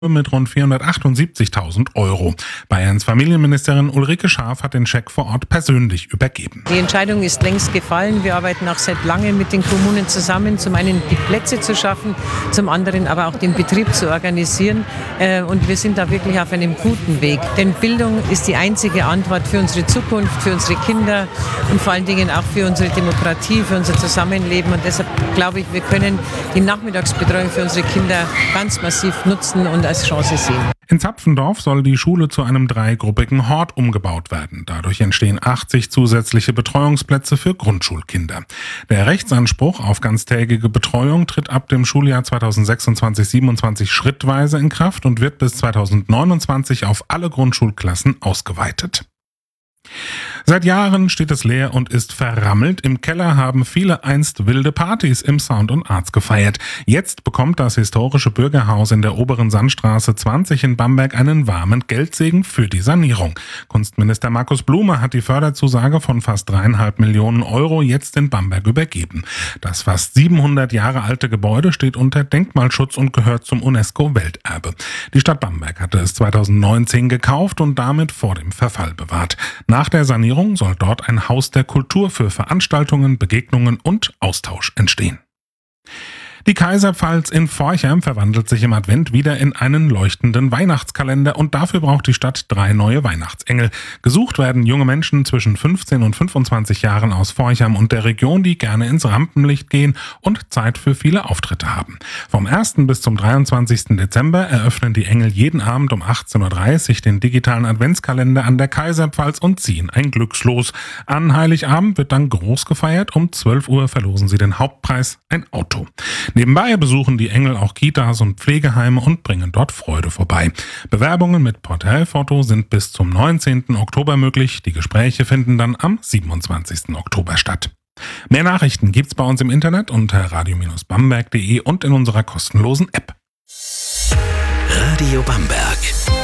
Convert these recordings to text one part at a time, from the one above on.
mit rund 478.000 Euro. Bayerns Familienministerin Ulrike Schaaf hat den Scheck vor Ort persönlich übergeben. Die Entscheidung ist längst gefallen. Wir arbeiten auch seit langem mit den Kommunen zusammen, zum einen die Plätze zu schaffen, zum anderen aber auch den Betrieb zu organisieren. Und wir sind da wirklich auf einem guten Weg. Denn Bildung ist die einzige Antwort für unsere Zukunft, für unsere Kinder und vor allen Dingen auch für unsere Demokratie, für unser Zusammenleben. Und deshalb glaube ich, wir können die Nachmittagsbetreuung für unsere Kinder ganz massiv nutzen und als Chance sehen. In Zapfendorf soll die Schule zu einem 3-gruppigen Hort umgebaut werden. Dadurch entstehen 80 zusätzliche Betreuungsplätze für Grundschulkinder. Der Rechtsanspruch auf ganztägige Betreuung tritt ab dem Schuljahr 2026/27 schrittweise in Kraft und wird bis 2029 auf alle Grundschulklassen ausgeweitet. Seit Jahren steht es leer und ist verrammelt. Im Keller haben viele einst wilde Partys im Sound & Arts gefeiert. Jetzt bekommt das historische Bürgerhaus in der Oberen Sandstraße 20 in Bamberg einen warmen Geldsegen für die Sanierung. Kunstminister Markus Blume hat die Förderzusage von fast 3,5 Millionen Euro jetzt in Bamberg übergeben. Das fast 700 Jahre alte Gebäude steht unter Denkmalschutz und gehört zum UNESCO-Welterbe. Die Stadt Bamberg hatte es 2019 gekauft und damit vor dem Verfall bewahrt. Nach der Sanierung soll dort ein Haus der Kultur für Veranstaltungen, Begegnungen und Austausch entstehen. Die Kaiserpfalz in Forchheim verwandelt sich im Advent wieder in einen leuchtenden Weihnachtskalender und dafür braucht die Stadt 3 neue Weihnachtsengel. Gesucht werden junge Menschen zwischen 15 und 25 Jahren aus Forchheim und der Region, die gerne ins Rampenlicht gehen und Zeit für viele Auftritte haben. Vom 1. bis zum 23. Dezember eröffnen die Engel jeden Abend um 18.30 Uhr den digitalen Adventskalender an der Kaiserpfalz und ziehen ein Glückslos. An Heiligabend wird dann groß gefeiert. Um 12 Uhr verlosen sie den Hauptpreis, ein Auto. Nebenbei besuchen die Engel auch Kitas und Pflegeheime und bringen dort Freude vorbei. Bewerbungen mit Porträtfoto sind bis zum 19. Oktober möglich. Die Gespräche finden dann am 27. Oktober statt. Mehr Nachrichten gibt's bei uns im Internet unter radio-bamberg.de und in unserer kostenlosen App. Radio Bamberg.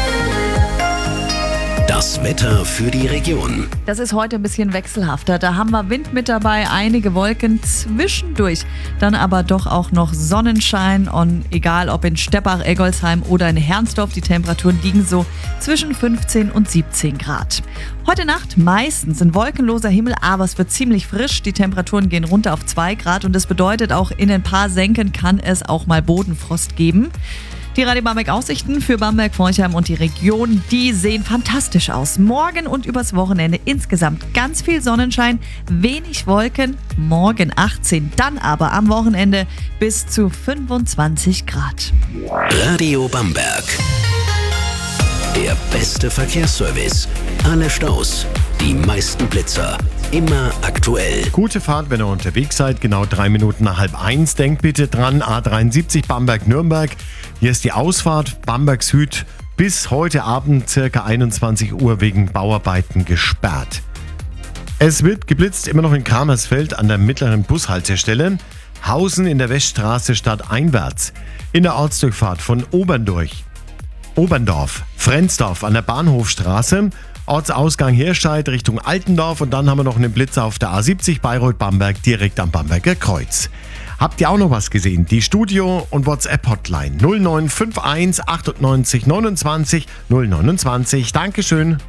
Das Wetter für die Region. Das ist heute ein bisschen wechselhafter. Da haben wir Wind mit dabei, einige Wolken zwischendurch. Dann aber doch auch noch Sonnenschein. Und egal ob in Steppach, Eggolsheim oder in Herrnsdorf, die Temperaturen liegen so zwischen 15 und 17 Grad. Heute Nacht meistens ein wolkenloser Himmel, aber es wird ziemlich frisch. Die Temperaturen gehen runter auf 2 Grad und das bedeutet auch, in ein paar Senken kann es auch mal Bodenfrost geben. Die Radio Bamberg Aussichten für Bamberg, Forchheim und die Region, die sehen fantastisch aus. Morgen und übers Wochenende insgesamt ganz viel Sonnenschein, wenig Wolken, morgen 18, dann aber am Wochenende bis zu 25 Grad. Radio Bamberg. Der beste Verkehrsservice. Alle Staus, die meisten Blitzer. Immer aktuell. Gute Fahrt, wenn ihr unterwegs seid. Genau 3 Minuten nach 12:30. Denkt bitte dran, A73 Bamberg-Nürnberg. Hier ist die Ausfahrt Bamberg Süd bis heute Abend circa 21 Uhr wegen Bauarbeiten gesperrt. Es wird geblitzt immer noch in Kramersfeld an der mittleren Bushaltestelle. Hausen in der Weststraße stadteinwärts. In der Ortsdurchfahrt von Oberndorf, Frenzdorf an der Bahnhofstraße. Ortsausgang Hirscheid Richtung Altendorf und dann haben wir noch einen Blitzer auf der A70 Bayreuth-Bamberg direkt am Bamberger Kreuz. Habt ihr auch noch was gesehen? Die Studio- und WhatsApp-Hotline 0951 98 29 029. Dankeschön.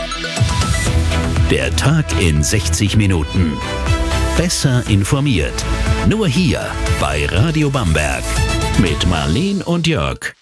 Der Tag in 60 Minuten. Besser informiert. Nur hier bei Radio Bamberg. Mit Marleen und Jörg.